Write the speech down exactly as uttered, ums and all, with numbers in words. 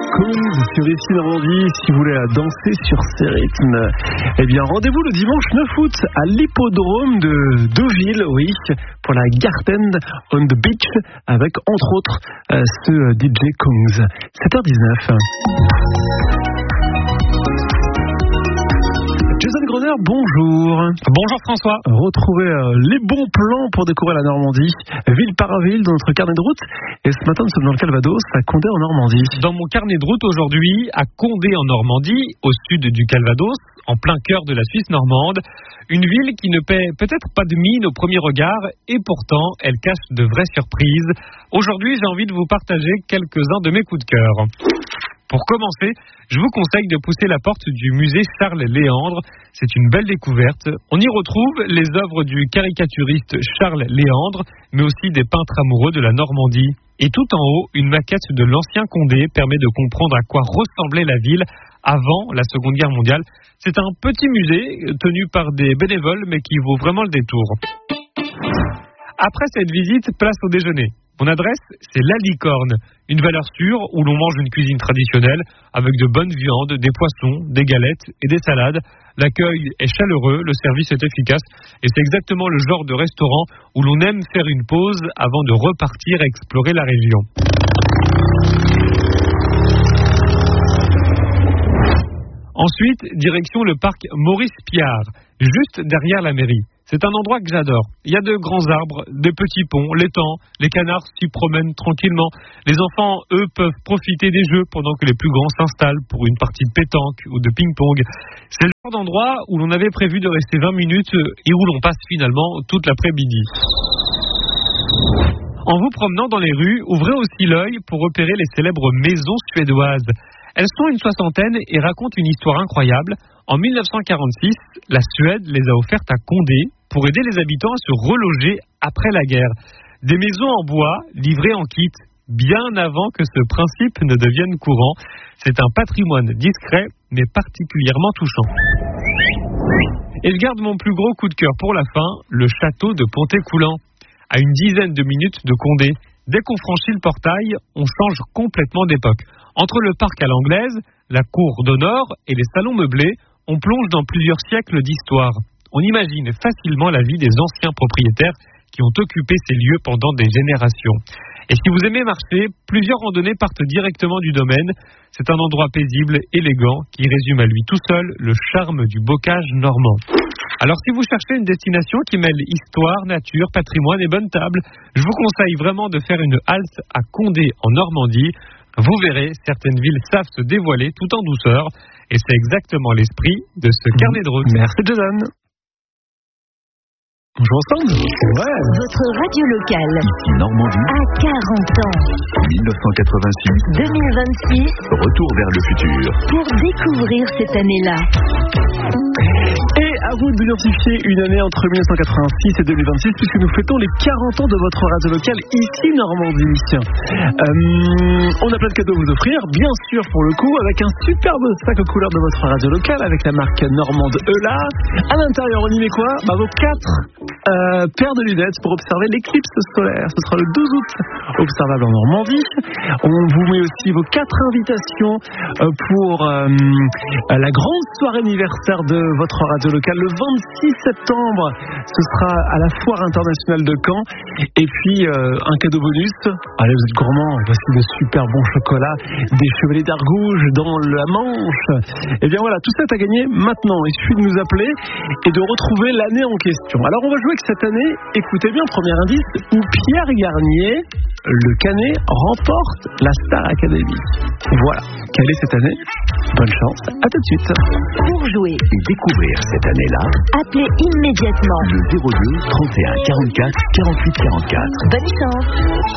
Coons sur ici Normandie. Si vous voulez danser sur ces rythmes, eh bien rendez-vous le dimanche neuf août à l'hippodrome de Deauville, oui, pour la Garden on the Beach avec entre autres euh, ce D J Coons. sept heures dix-neuf. Jason Groner, bonjour. Bonjour François. Retrouvez euh, les bons plans pour découvrir la Normandie, ville par ville, dans notre carnet de route. Et ce matin, nous sommes dans le Calvados, à Condé en Normandie. Dans mon carnet de route aujourd'hui, à Condé en Normandie, au sud du Calvados, en plein cœur de la Suisse normande. Une ville qui ne paie peut-être pas de mine au premier regard, et pourtant, elle cache de vraies surprises. Aujourd'hui, j'ai envie de vous partager quelques-uns de mes coups de cœur. Pour commencer, je vous conseille de pousser la porte du musée Charles Léandre. C'est une belle découverte. On y retrouve les œuvres du caricaturiste Charles Léandre, mais aussi des peintres amoureux de la Normandie. Et tout en haut, une maquette de l'ancien Condé permet de comprendre à quoi ressemblait la ville avant la Seconde Guerre mondiale. C'est un petit musée tenu par des bénévoles, mais qui vaut vraiment le détour. Après cette visite, place au déjeuner. Mon adresse, c'est La Licorne, une valeur sûre où l'on mange une cuisine traditionnelle avec de bonnes viandes, des poissons, des galettes et des salades. L'accueil est chaleureux, le service est efficace et c'est exactement le genre de restaurant où l'on aime faire une pause avant de repartir explorer la région. Ensuite, direction le parc Maurice Piard, juste derrière la mairie. C'est un endroit que j'adore. Il y a de grands arbres, des petits ponts, l'étang, les canards s'y promènent tranquillement. Les enfants, eux, peuvent profiter des jeux pendant que les plus grands s'installent pour une partie de pétanque ou de ping-pong. C'est le genre d'endroit où l'on avait prévu de rester vingt minutes et où l'on passe finalement toute l'après-midi. En vous promenant dans les rues, ouvrez aussi l'œil pour repérer les célèbres maisons suédoises. Elles sont une soixantaine et racontent une histoire incroyable. En mille neuf cent quarante-six, la Suède les a offertes à Condé pour aider les habitants à se reloger après la guerre. Des maisons en bois livrées en kit, bien avant que ce principe ne devienne courant. C'est un patrimoine discret, mais particulièrement touchant. Et je garde mon plus gros coup de cœur pour la fin, le château de Pontécoulant. À une dizaine de minutes de Condé. Dès qu'on franchit le portail, on change complètement d'époque. Entre le parc à l'anglaise, la cour d'honneur et les salons meublés, on plonge dans plusieurs siècles d'histoire. On imagine facilement la vie des anciens propriétaires qui ont occupé ces lieux pendant des générations. Et si vous aimez marcher, plusieurs randonnées partent directement du domaine. C'est un endroit paisible, élégant, qui résume à lui tout seul le charme du bocage normand. Alors si vous cherchez une destination qui mêle histoire, nature, patrimoine et bonne table, je vous conseille vraiment de faire une halte à Condé en Normandie. Vous verrez, certaines villes savent se dévoiler tout en douceur. Et c'est exactement l'esprit de ce carnet de route. Merci Jason. Bonjour ensemble. Ouais. Votre radio locale. Ici Normandie. À quarante ans. dix-neuf cent quatre-vingt-six. deux mille vingt-six. Retour vers le futur. Pour découvrir cette année-là. Et à vous d'identifier une année entre mille neuf cent quatre-vingt-six et deux mille vingt-six, puisque nous fêtons les quarante ans de votre radio locale ici Normandie. Euh, on a plein de cadeaux à vous offrir, bien sûr pour le coup, avec un superbe sac aux couleurs de votre radio locale, avec la marque normande Eula. À l'intérieur, on y met quoi? Bah, vos quatre euh, paires de lunettes pour observer l'éclipse solaire. Ce sera le douze août, observable en Normandie. On vous met aussi vos quatre invitations euh, pour euh, la grande soirée anniversaire de votre radio locale le vingt-six septembre. Ce sera à la Foire internationale de Caen. Et puis euh, un cadeau bonus. Allez, vous êtes gourmands, voici de super bons chocolats, des Chevaliers d'Argouges dans la Manche. Et bien voilà, tout ça est à gagner maintenant. Il suffit de nous appeler et de retrouver l'année en question. Alors on va jouer avec cette année, écoutez bien, premier indice, où Pierre Garnier, le Canet, remporte la Star Academy. Voilà, quelle est cette année? Bonne chance, à tout de suite. Pour jouer Et découvrir cette année-là, appelez immédiatement le zéro deux trente et un quarante-quatre quarante-huit quarante-quatre. Bonne chance.